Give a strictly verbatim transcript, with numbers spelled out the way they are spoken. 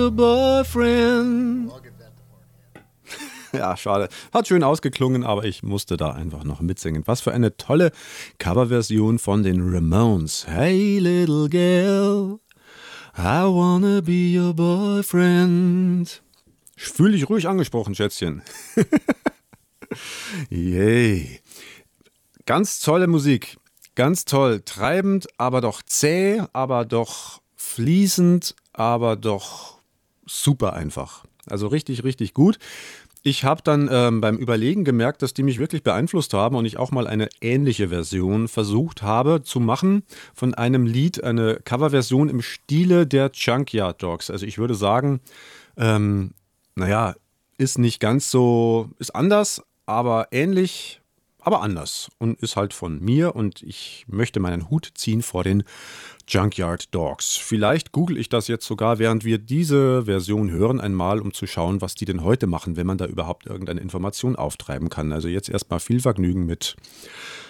Boyfriend. Ja, schade. Hat schön ausgeklungen, aber ich musste da einfach noch mitsingen. Was für eine tolle Coverversion von den Ramones. Hey little girl, I wanna be your boyfriend. Fühl dich ruhig angesprochen, Schätzchen. Yay. Ganz tolle Musik. Ganz toll. Treibend, aber doch zäh, aber doch fließend, aber doch super einfach. Also richtig, richtig gut. Ich habe dann ähm, beim Überlegen gemerkt, dass die mich wirklich beeinflusst haben und ich auch mal eine ähnliche Version versucht habe zu machen von einem Lied, eine Coverversion im Stile der Junkyard Dogs. Also ich würde sagen, ähm, naja, ist nicht ganz so, ist anders, aber ähnlich, aber anders und ist halt von mir und ich möchte meinen Hut ziehen vor den Junkyard Dogs. Vielleicht google ich das jetzt sogar, während wir diese Version hören, einmal, um zu schauen, was die denn heute machen, wenn man da überhaupt irgendeine Information auftreiben kann. Also jetzt erstmal viel Vergnügen mit